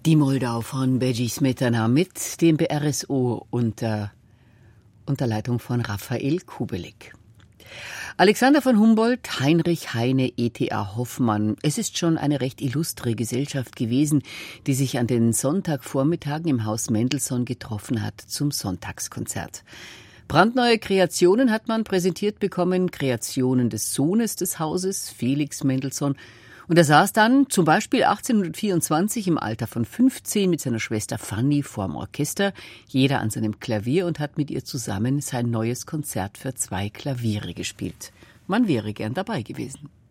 Die Moldau von Bedřich Smetana mit dem BRSO unter Leitung von Raphael Kubelik. Alexander von Humboldt, Heinrich Heine, E.T.A. Hoffmann. Es ist schon eine recht illustre Gesellschaft gewesen, die sich an den Sonntagvormittagen im Haus Mendelssohn getroffen hat zum Sonntagskonzert. Brandneue Kreationen hat man präsentiert bekommen, Kreationen des Sohnes des Hauses, Felix Mendelssohn. Und er saß dann zum Beispiel 1824 im Alter von 15 mit seiner Schwester Fanny vorm Orchester, jeder an seinem Klavier, und hat mit ihr zusammen sein neues Konzert für 2 Klaviere gespielt. Man wäre gern dabei gewesen.